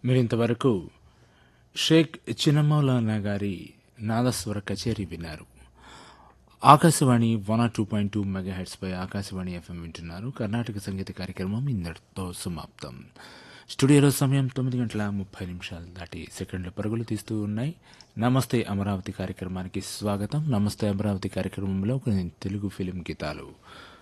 మీరింతవరకు షేక్ చిన్నమౌలానా గారి నాదస్వర కచేరీ విన్నారు. ఆకాశవాణి 102.2 మెగాహెర్ట్స్పై ఆకాశవాణి ఎఫ్ఎం వింటున్నారు. కర్ణాటక సంగీత కార్యక్రమం ఇంతటితో సమాప్తం. స్టూడియోలో సమయం 9 గంటల 30 నిమిషాలు దాటి సెకండ్ల పరుగులు తీస్తూ ఉన్నాయి. నమస్తే అమరావతి కార్యక్రమానికి స్వాగతం. నమస్తే అమరావతి కార్యక్రమంలో కొన్ని తెలుగు ఫిలిం గీతాలు.